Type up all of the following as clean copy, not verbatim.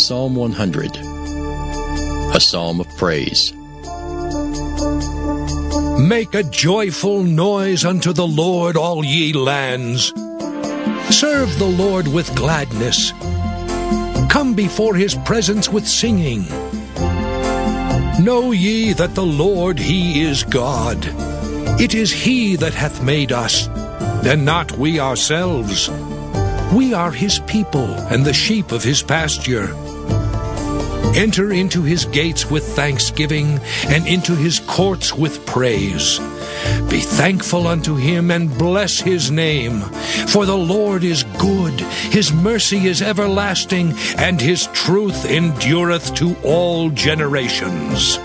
Psalm 100, a psalm of praise. Make a joyful noise unto the Lord, all ye lands. Serve the Lord with gladness. Come before his presence with singing. Know ye that the Lord, he is God. It is he that hath made us, and not we ourselves. We are his people, and the sheep of his pasture. Enter into his gates with thanksgiving, and into his courts with praise. Be thankful unto him, and bless his name. For the Lord is good, his mercy is everlasting, and his truth endureth to all generations.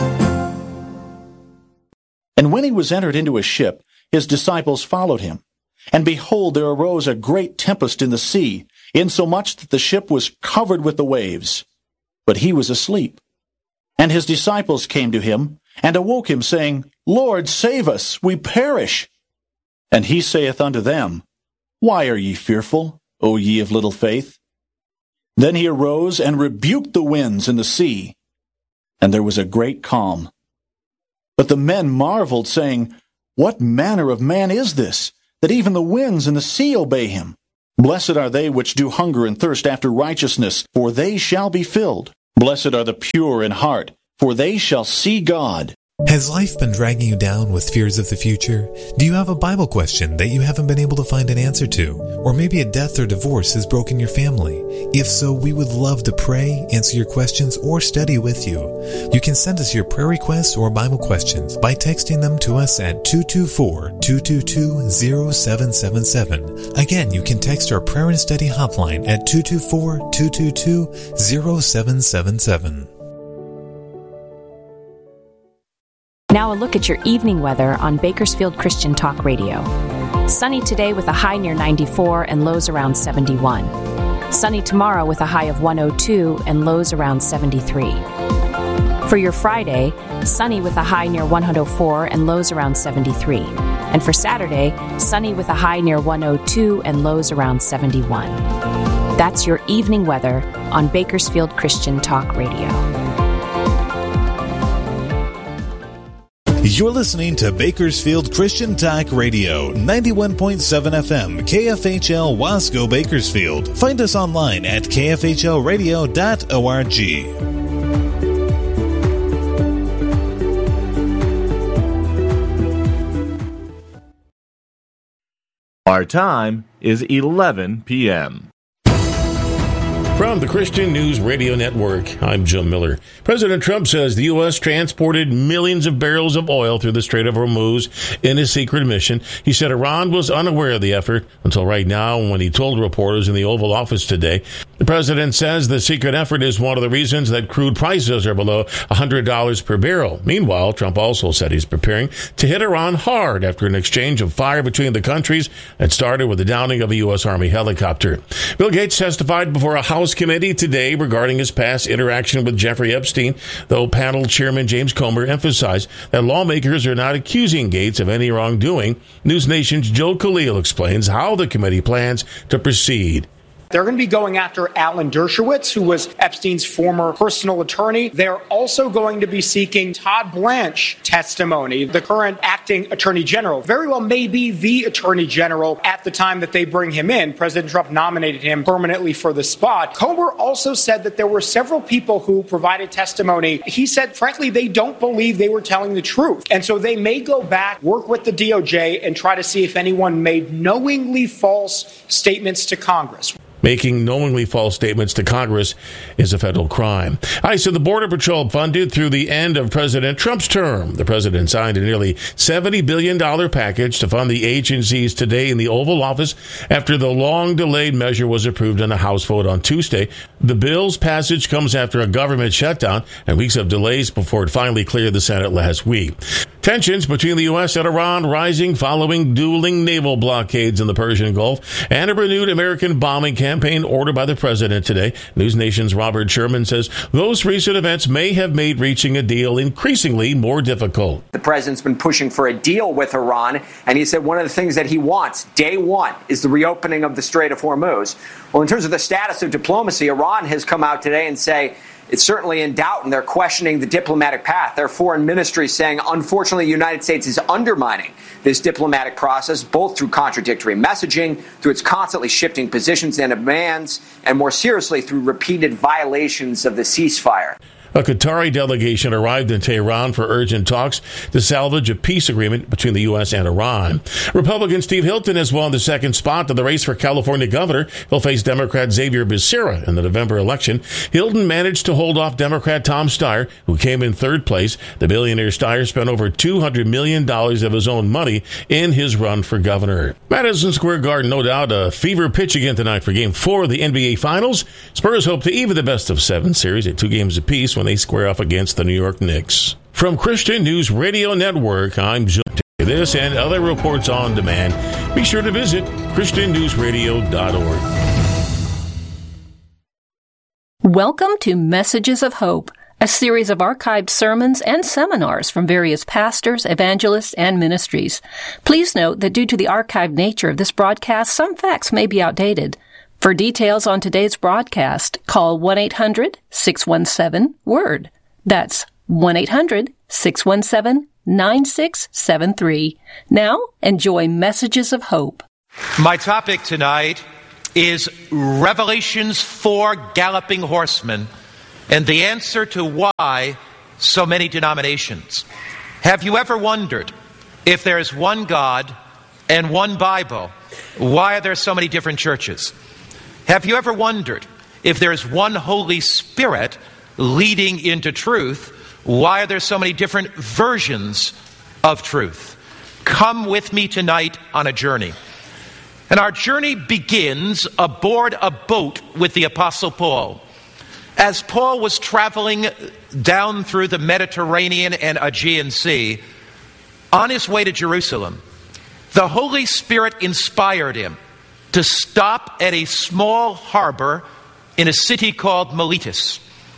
And when he was entered into a ship, his disciples followed him. And behold, there arose a great tempest in the sea, insomuch that the ship was covered with the waves. But he was asleep. And his disciples came to him, and awoke him, saying, Lord, save us, we perish. And he saith unto them, Why are ye fearful, O ye of little faith? Then he arose and rebuked the winds and the sea, and there was a great calm. But the men marveled, saying, What manner of man is this, that even the winds and the sea obey him? Blessed are they which do hunger and thirst after righteousness, for they shall be filled. Blessed are the pure in heart, for they shall see God. Has life been dragging you down with fears of the future? Do you have a Bible question that you haven't been able to find an answer to? Or maybe a death or divorce has broken your family? If so, we would love to pray, answer your questions, or study with you. You can send us your prayer requests or Bible questions by texting them to us at 224-222-0777. Again, you can text our prayer and study hotline at 224-222-0777. Now a look at your evening weather on Bakersfield Christian Talk Radio. Sunny today with a high near 94 and lows around 71. Sunny tomorrow with a high of 102 and lows around 73. For your Friday, sunny with a high near 104 and lows around 73. And for Saturday, sunny with a high near 102 and lows around 71. That's your evening weather on Bakersfield Christian Talk Radio. You're listening to Bakersfield Christian Talk Radio, 91.7 FM, KFHL Wasco, Bakersfield. Find us online at kfhlradio.org. Our time is 11 p.m. From the Christian News Radio Network, I'm Jim Miller. President Trump says the U.S. transported millions of barrels of oil through the Strait of Hormuz in his secret mission. He said Iran was unaware of the effort until right now when he told reporters in the Oval Office today. The president says the secret effort is one of the reasons that crude prices are below $100 per barrel. Meanwhile, Trump also said he's preparing to hit Iran hard after an exchange of fire between the countries that started with the downing of a U.S. Army helicopter. Bill Gates testified before a House committee today regarding his past interaction with Jeffrey Epstein, though panel chairman James Comer emphasized that lawmakers are not accusing Gates of any wrongdoing. News Nation's Joe Khalil explains how the committee plans to proceed. They're going to be going after Alan Dershowitz, who was Epstein's former personal attorney. They're also going to be seeking Todd Blanche testimony, the current acting attorney general. Very well may be the attorney general at the time that they bring him in. President Trump nominated him permanently for the spot. Comer also said that there were several people who provided testimony. He said, frankly, they don't believe they were telling the truth. And so they may go back, work with the DOJ, and try to see if anyone made knowingly false statements to Congress. Making knowingly false statements to Congress is a federal crime. ICE and the Border Patrol funded through the end of President Trump's term. The president signed a nearly $70 billion package to fund the agencies today in the Oval Office after the long-delayed measure was approved in a House vote on Tuesday. The bill's passage comes after a government shutdown and weeks of delays before it finally cleared the Senate last week. Tensions between the U.S. and Iran rising following dueling naval blockades in the Persian Gulf and a renewed American bombing campaign ordered by the president today. News Nation's Robert Sherman says those recent events may have made reaching a deal increasingly more difficult. The president's been pushing for a deal with Iran, and he said one of the things that he wants, day one, is the reopening of the Strait of Hormuz. Well, in terms of the status of diplomacy, Iran has come out today and say it's certainly in doubt, and they're questioning the diplomatic path. Their foreign ministry is saying, unfortunately, the United States is undermining this diplomatic process, both through contradictory messaging, through its constantly shifting positions and demands, and more seriously, through repeated violations of the ceasefire. A Qatari delegation arrived in Tehran for urgent talks to salvage a peace agreement between the U.S. and Iran. Republican Steve Hilton has won the second spot in the race for California governor. He'll face Democrat Xavier Becerra in the November election. Hilton managed to hold off Democrat Tom Steyer, who came in third place. The billionaire Steyer spent over $200 million of his own money in his run for governor. Madison Square Garden, no doubt, a fever pitch again tonight for Game 4 of the NBA Finals. Spurs hope to even the best-of-7 series at 2 games apiece when they square off against the New York Knicks. From Christian News Radio Network, I'm Joe. This and other reports on demand. Be sure to visit ChristianNewsRadio.org. Welcome to Messages of Hope, a series of archived sermons and seminars from various pastors, evangelists, and ministries. Please note that due to the archived nature of this broadcast, some facts may be outdated. For details on today's broadcast, call 1-800-617-WORD. That's 1-800-617-9673. Now, enjoy Messages of Hope. My topic tonight is Revelation's 4 galloping horsemen and the answer to why so many denominations. Have you ever wondered if there is one God and one Bible, why are there so many different churches? Have you ever wondered if there is one Holy Spirit leading into truth, why are there so many different versions of truth? Come with me tonight on a journey. And our journey begins aboard a boat with the Apostle Paul. As Paul was traveling down through the Mediterranean and Aegean Sea, on his way to Jerusalem, the Holy Spirit inspired him to stop at a small harbor in a city called Miletus.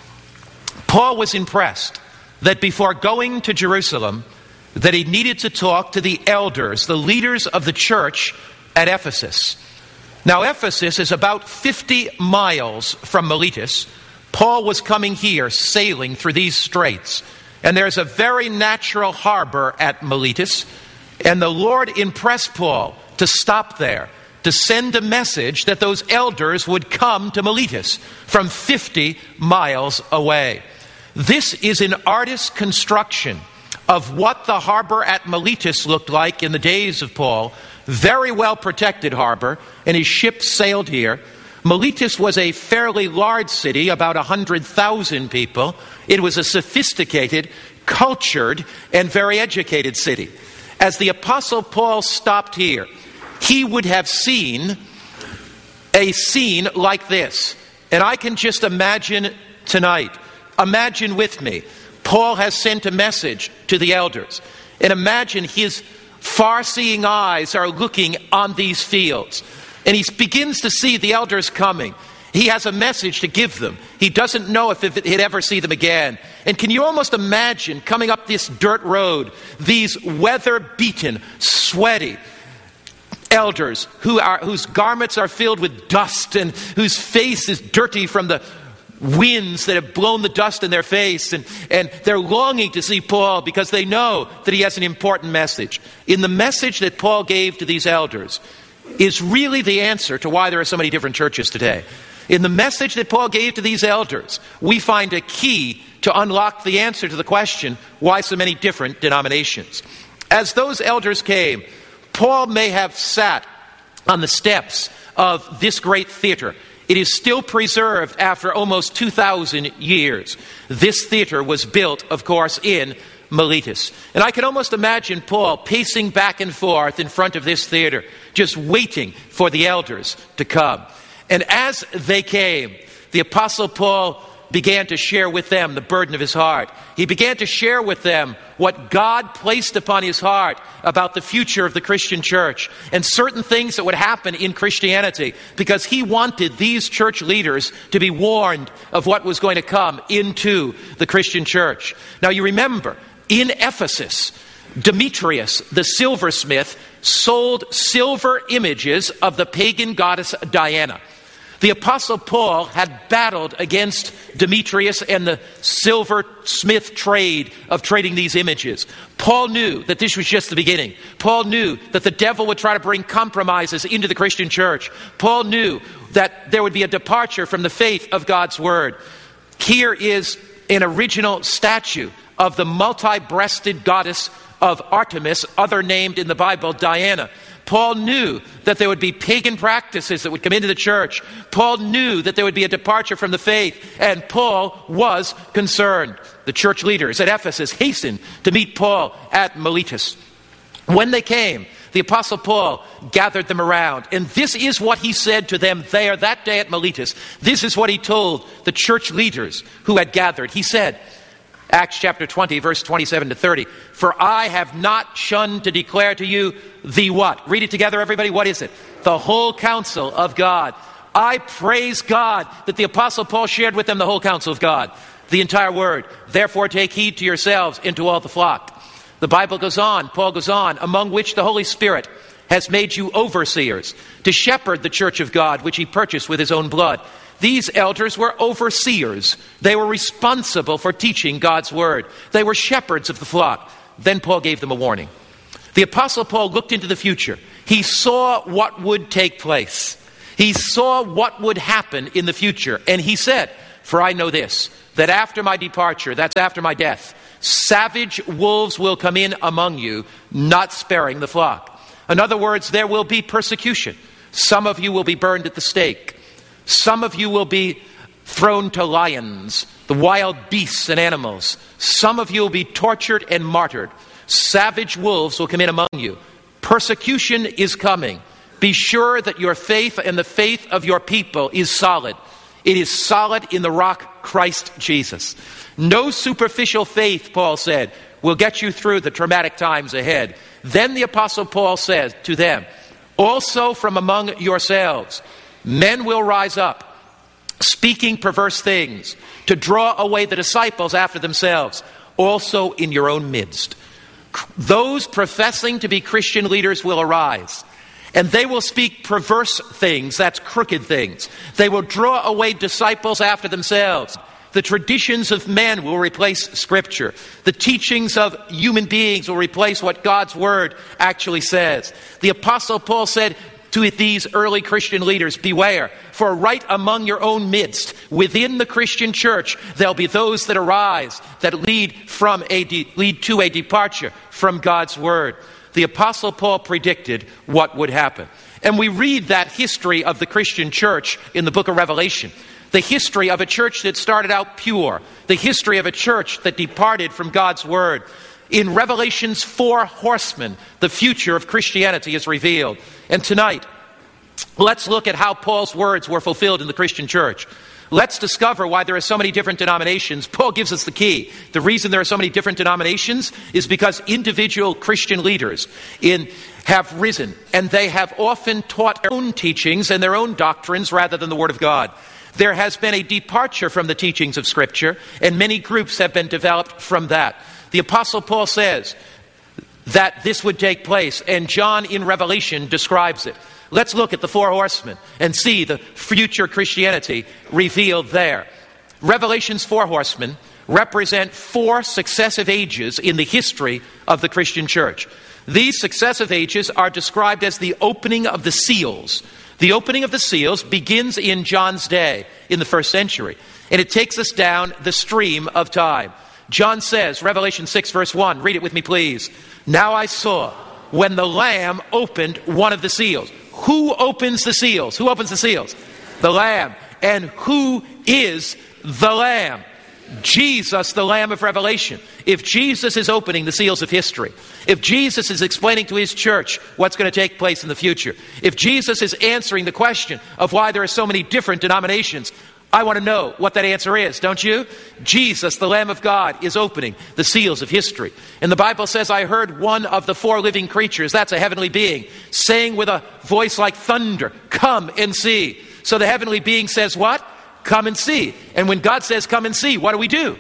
Paul was impressed that before going to Jerusalem, that he needed to talk to the elders, the leaders of the church at Ephesus. Now, Ephesus is about 50 miles from Miletus. Paul was coming here, sailing through these straits, and there's a very natural harbor at Miletus, and the Lord impressed Paul to stop there, to send a message that those elders would come to Miletus from 50 miles away. This is an artist's construction of what the harbor at Miletus looked like in the days of Paul. Very well protected harbor, and his ships sailed here. Miletus was a fairly large city, about 100,000 people. It was a sophisticated, cultured, and very educated city. As the Apostle Paul stopped here, he would have seen a scene like this. And I can just imagine tonight, imagine with me, Paul has sent a message to the elders. And imagine his far-seeing eyes are looking on these fields. And he begins to see the elders coming. He has a message to give them. He doesn't know if he'd ever see them again. And can you almost imagine coming up this dirt road, these weather-beaten, sweaty elders whose garments are filled with dust and whose face is dirty from the winds that have blown the dust in their face, and they're longing to see Paul because they know that he has an important message. In the message that Paul gave to these elders is really the answer to why there are so many different churches today. In the message that Paul gave to these elders, we find a key to unlock the answer to the question, why so many different denominations? As those elders came, Paul may have sat on the steps of this great theater. It is still preserved after almost 2,000 years. This theater was built, of course, in Miletus. And I can almost imagine Paul pacing back and forth in front of this theater, just waiting for the elders to come. And as they came, the Apostle Paul began to share with them the burden of his heart. He began to share with them what God placed upon his heart about the future of the Christian church and certain things that would happen in Christianity, because he wanted these church leaders to be warned of what was going to come into the Christian church. Now you remember, in Ephesus, Demetrius, the silversmith, sold silver images of the pagan goddess Diana. The Apostle Paul had battled against Demetrius and the silversmith trade of trading these images. Paul knew that this was just the beginning. Paul knew that the devil would try to bring compromises into the Christian church. Paul knew that there would be a departure from the faith of God's word. Here is an original statue of the multi-breasted goddess of Artemis, other named in the Bible Diana. Paul knew that there would be pagan practices that would come into the church. Paul knew that there would be a departure from the faith, and Paul was concerned. The church leaders at Ephesus hastened to meet Paul at Miletus. When they came, the Apostle Paul gathered them around, and this is what he said to them there that day at Miletus. This is what he told the church leaders who had gathered. He said, Acts chapter 20, verse 27 to 30, "For I have not shunned to declare to you the" what? Read it together, everybody. What is it? The whole counsel of God. I praise God that the Apostle Paul shared with them the whole counsel of God, the entire word. Therefore take heed to yourselves and to all the flock. The Bible goes on, Paul goes on, "among which the Holy Spirit has made you overseers, to shepherd the church of God, which he purchased with his own blood." These elders were overseers. They were responsible for teaching God's word. They were shepherds of the flock. Then Paul gave them a warning. The Apostle Paul looked into the future. He saw what would take place. He saw what would happen in the future. And he said, "For I know this, that after my departure," that's after my death, "savage wolves will come in among you, not sparing the flock." In other words, there will be persecution. Some of you will be burned at the stake. Some of you will be thrown to lions, the wild beasts and animals. Some of you will be tortured and martyred. Savage wolves will come in among you. Persecution is coming. Be sure that your faith and the faith of your people is solid. It is solid in the rock, Christ Jesus. No superficial faith, Paul said, will get you through the traumatic times ahead. Then the Apostle Paul says to them, "Also from among yourselves, men will rise up, speaking perverse things, to draw away the disciples after themselves, also in your own midst. Those professing to be Christian leaders will arise, and they will speak perverse things," that's crooked things. "They will draw away disciples after themselves. The traditions of men will replace Scripture. The teachings of human beings will replace what God's Word actually says." The Apostle Paul said to these early Christian leaders, "Beware, for right among your own midst, within the Christian church, there'll be those that arise that lead to a departure from God's word." The Apostle Paul predicted what would happen. And we read that history of the Christian church in the book of Revelation. The history of a church that started out pure. The history of a church that departed from God's word. In Revelation's 4 horsemen, the future of Christianity is revealed. And tonight, let's look at how Paul's words were fulfilled in the Christian church. Let's discover why there are so many different denominations. Paul gives us the key. The reason there are so many different denominations is because individual Christian leaders have risen, and they have often taught their own teachings and their own doctrines rather than the Word of God. There has been a departure from the teachings of Scripture, and many groups have been developed from that. The Apostle Paul says that this would take place, and John in Revelation describes it. Let's look at the 4 horsemen and see the future Christianity revealed there. Revelation's 4 horsemen represent 4 successive ages in the history of the Christian church. These successive ages are described as the opening of the seals. The opening of the seals begins in John's day, in the 1st century, and it takes us down the stream of time. John says, Revelation 6 verse 1, read it with me please. "Now I saw when the Lamb opened one of the seals." Who opens the seals? Who opens the seals? The Lamb. And who is the Lamb? Jesus, the Lamb of Revelation. If Jesus is opening the seals of history, if Jesus is explaining to his church what's going to take place in the future, if Jesus is answering the question of why there are so many different denominations, I want to know what that answer is, don't you? Jesus, the Lamb of God, is opening the seals of history. And the Bible says, I heard one of the four living creatures, that's a heavenly being, saying with a voice like thunder, come and see. So the heavenly being says what? Come and see. And when God says come and see, what do?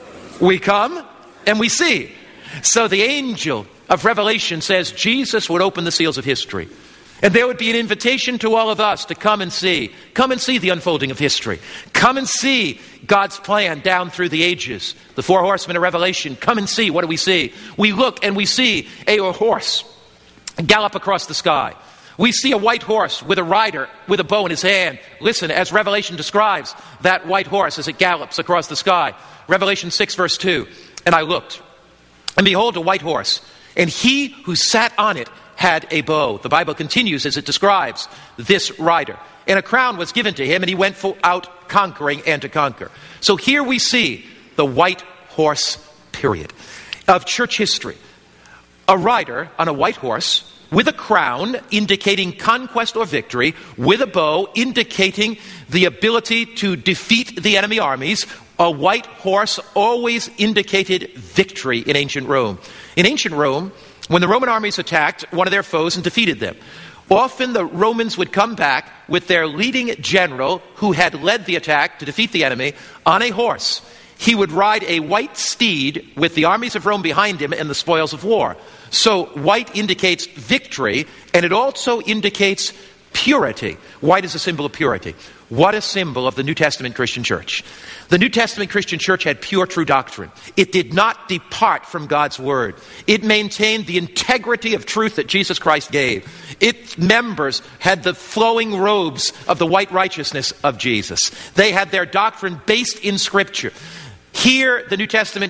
We come and we see. So the angel of Revelation says Jesus would open the seals of history. And there would be an invitation to all of us to come and see. Come and see the unfolding of history. Come and see God's plan down through the ages. The four horsemen of Revelation. Come and see. What do we see? We look and we see a horse gallop across the sky. We see a white horse with a rider with a bow in his hand. Listen, as Revelation describes that white horse as it gallops across the sky. Revelation 6 verse 2. And I looked, and behold, a white horse, and he who sat on it had a bow. The Bible continues as it describes this rider. And a crown was given to him, and he went out conquering and to conquer. So here we see the white horse period of church history. A rider on a white horse with a crown indicating conquest or victory, with a bow indicating the ability to defeat the enemy armies. A white horse always indicated victory in ancient Rome. In ancient Rome, when the Roman armies attacked one of their foes and defeated them, often the Romans would come back with their leading general who had led the attack to defeat the enemy on a horse. He would ride a white steed with the armies of Rome behind him and the spoils of war. So white indicates victory, and it also indicates purity. White is a symbol of purity. What a symbol of the New Testament Christian church. The New Testament Christian church had pure, true doctrine. It did not depart from God's word. It maintained the integrity of truth that Jesus Christ gave. Its members had the flowing robes of the white righteousness of Jesus. They had their doctrine based in Scripture. Here, the New Testament